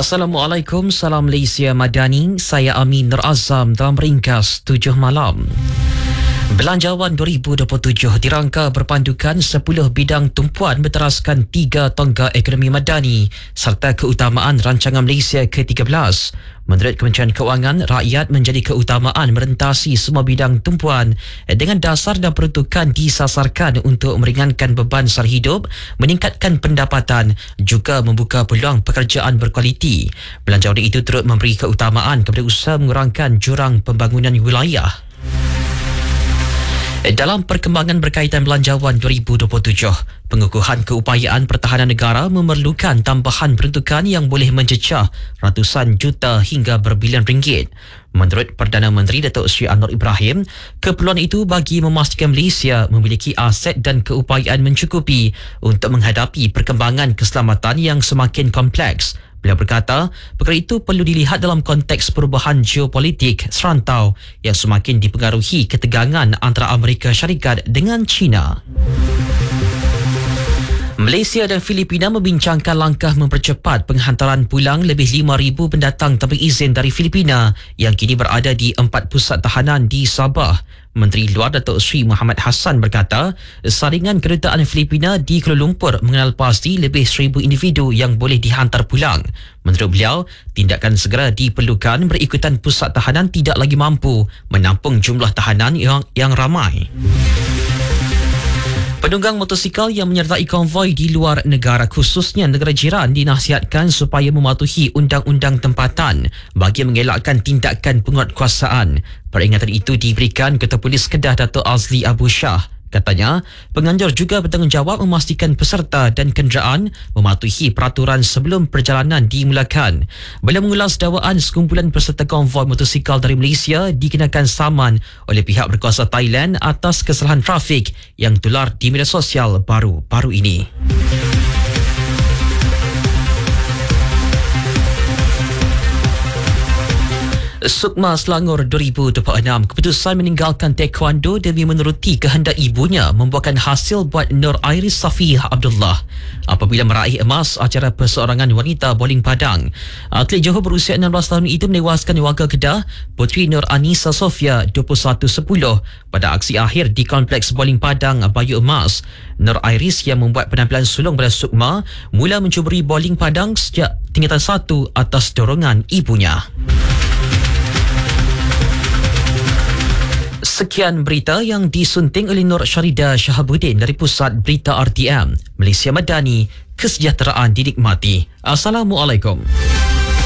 Assalamualaikum, salam Malaysia Madani. Saya Amin Nur Azam dalam ringkas 7 malam. Belanjawan 2027 dirangka berpandukan 10 bidang tumpuan berteraskan 3 tonggak ekonomi madani serta keutamaan rancangan Malaysia ke-13. Menurut Kementerian Keuangan, rakyat menjadi keutamaan merentasi semua bidang tumpuan dengan dasar dan peruntukan disasarkan untuk meringankan beban sara hidup, meningkatkan pendapatan, juga membuka peluang pekerjaan berkualiti. Belanjawan itu turut memberi keutamaan kepada usaha mengurangkan jurang pembangunan wilayah. Dalam perkembangan berkaitan belanjawan 2027, pengukuhan keupayaan pertahanan negara memerlukan tambahan peruntukan yang boleh mencecah ratusan juta hingga berbilion ringgit. Menurut Perdana Menteri Datuk Seri Anwar Ibrahim, keperluan itu bagi memastikan Malaysia memiliki aset dan keupayaan mencukupi untuk menghadapi perkembangan keselamatan yang semakin kompleks. Beliau berkata, perkara itu perlu dilihat dalam konteks perubahan geopolitik serantau yang semakin dipengaruhi ketegangan antara Amerika Syarikat dengan China. Malaysia dan Filipina membincangkan langkah mempercepat penghantaran pulang lebih 5,000 pendatang tanpa izin dari Filipina yang kini berada di 4 pusat tahanan di Sabah. Menteri Luar Datuk Seri Muhammad Hassan berkata, saringan kedutaan Filipina di Kuala Lumpur mengenal pasti lebih 1,000 individu yang boleh dihantar pulang. Menurut beliau, tindakan segera diperlukan berikutan pusat tahanan tidak lagi mampu menampung jumlah tahanan yang ramai. Penunggang motosikal yang menyertai konvoi di luar negara khususnya negara jiran dinasihatkan supaya mematuhi undang-undang tempatan bagi mengelakkan tindakan penguatkuasaan. Peringatan itu diberikan Ketua Polis Kedah Dato' Azli Abu Shah. Katanya, penganjur juga bertanggungjawab memastikan peserta dan kenderaan mematuhi peraturan sebelum perjalanan dimulakan. Beliau mengulas dakwaan sekumpulan peserta konvoi motosikal dari Malaysia dikenakan saman oleh pihak berkuasa Thailand atas kesalahan trafik yang tular di media sosial baru-baru ini. Sukma Selangor 2026, keputusan meninggalkan taekwondo demi menuruti kehendak ibunya membuahkan hasil buat Nur Iris Safiyah Abdullah apabila meraih emas acara perseorangan wanita bowling Padang. Atlet Johor berusia 16 tahun itu menewaskan warga Kedah, Puteri Nur Anisa Sofia 2110 pada aksi akhir di Kompleks Bowling Padang Bayu Emas. Nur Iris yang membuat penampilan sulung pada Sukma mula mencuburi bowling Padang sejak tingkatan 1 atas dorongan ibunya. Sekian berita yang disunting oleh Nur Syarida Shahabuddin dari Pusat Berita RTM. Malaysia Madani, kesejahteraan dinikmati. Assalamualaikum.